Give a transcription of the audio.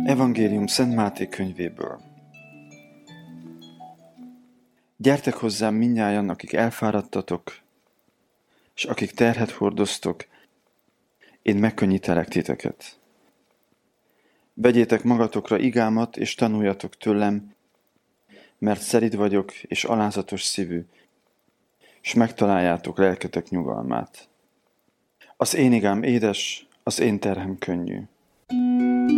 Evangélium Szent Máté könyvéből. Gyertek hozzám mindnyájan, akik elfáradtatok, és akik terhet hordoztok, én megkönnyítelek titeket. Vegyétek magatokra igámat, és tanuljatok tőlem, mert szelíd vagyok, és alázatos szívű, és megtaláljátok lelketek nyugalmát. Az én igám édes, az én terhem könnyű.